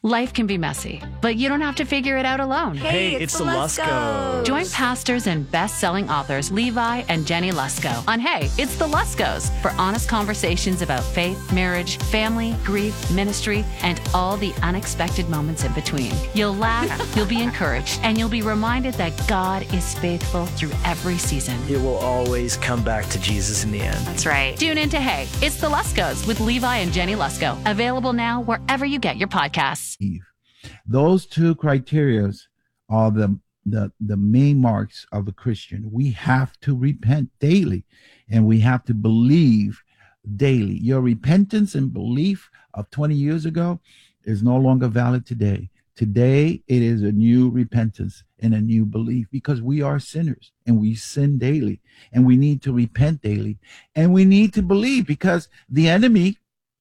Life can be messy, but you don't have to figure it out alone. Hey, it's the Luskos. Join pastors and best-selling authors Levi and Jenny Lusko on Hey, It's the Luskos for honest conversations about faith, marriage, family, grief, ministry, and all the unexpected moments in between. You'll laugh, you'll be encouraged, and you'll be reminded that God is faithful through every season. It will always come back to Jesus in the end. That's right. Tune in to Hey, It's the Luskos with Levi and Jenny Lusko. Available now wherever you get your podcasts. Those two criterias are the main marks of a Christian. We have to repent daily, and we have to believe daily. Your repentance and belief of 20 years ago is no longer valid today. Today, it is a new repentance and a new belief, because we are sinners and we sin daily, and we need to repent daily, and we need to believe, because the enemy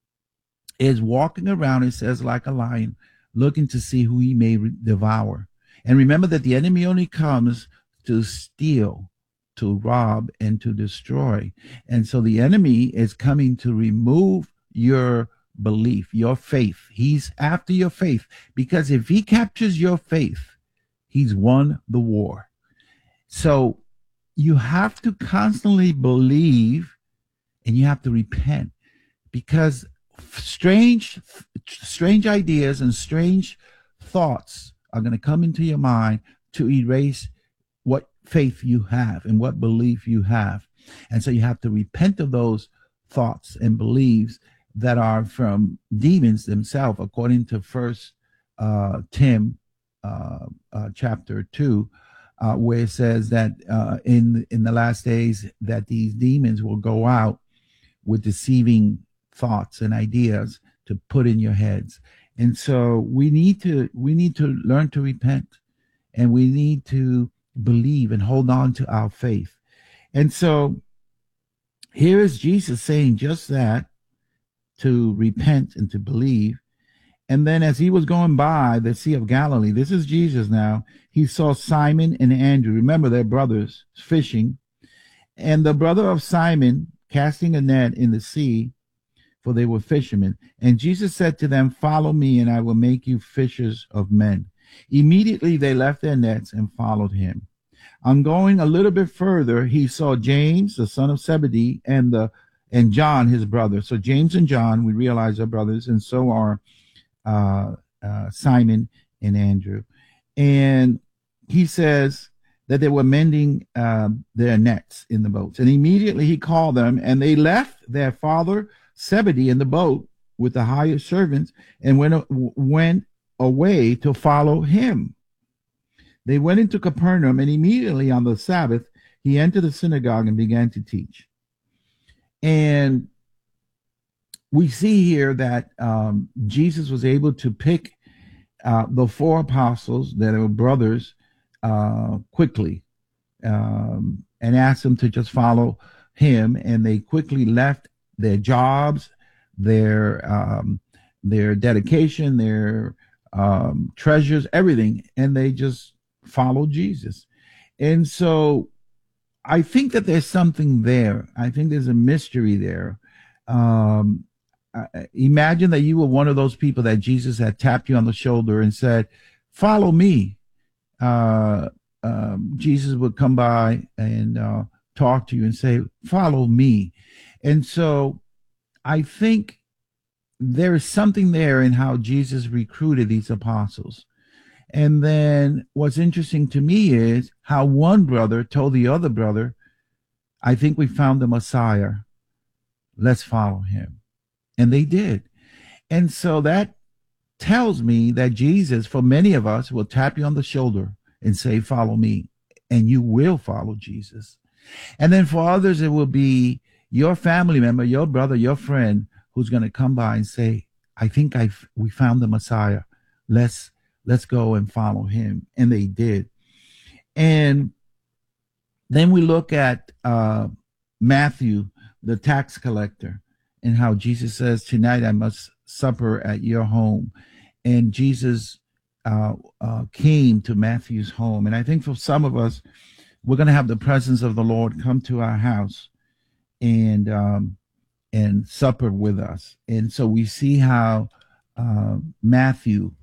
is walking around, it says, like a lion, looking to see who he may devour. And remember that the enemy only comes to steal, to rob, and to destroy. And so the enemy is coming to remove your belief, your faith. He's after your faith, because if he captures your faith, he's won the war. So you have to constantly believe, and you have to repent, because strange ideas and strange thoughts are going to come into your mind to erase what faith you have and what belief you have. And so you have to repent of those thoughts and beliefs that are from demons themselves, according to First Tim chapter 2, where it says that in the last days that these demons will go out with deceiving thoughts and ideas to put in your heads. And so we need to learn to repent, and we need to believe and hold on to our faith. And so here is Jesus saying just that, to repent and to believe. And then as he was going by the Sea of Galilee, this is Jesus now, he saw Simon and Andrew. Remember, they're brothers, fishing. And the brother of Simon casting a net in the sea, for they were fishermen. And Jesus said to them, "Follow me, and I will make you fishers of men." Immediately they left their nets and followed him. On going a little bit further, he saw James, the son of Zebedee, and John, his brother. So James and John, we realize, are brothers, and so are Simon and Andrew. And he says that they were mending their nets in the boats. And immediately he called them, and they left their father Zebedee in the boat with the hired servants and went away to follow him. They went into Capernaum, and immediately on the Sabbath, he entered the synagogue and began to teach. And we see here that Jesus was able to pick the four apostles that were brothers quickly and asked them to just follow him. And they quickly left their jobs, their dedication, their treasures, everything, and they just followed Jesus. And so I think that there's something there. I think there's a mystery there. Imagine that you were one of those people that Jesus had tapped you on the shoulder and said, "Follow me." Jesus would come by and talk to you and say, "Follow me." And so I think there is something there in how Jesus recruited these apostles. And then what's interesting to me is how one brother told the other brother, "I think we found the Messiah. Let's follow him." And they did. And so that tells me that Jesus, for many of us, will tap you on the shoulder and say, "Follow me," and you will follow Jesus. And then for others, it will be your family member, your brother, your friend, who's going to come by and say, "I think we found the Messiah. Let's go and follow him." And they did. And then we look at Matthew, the tax collector, and how Jesus says, "Tonight I must supper at your home." And Jesus came to Matthew's home. And I think for some of us, we're going to have the presence of the Lord come to our house and supper with us. And so we see how Matthew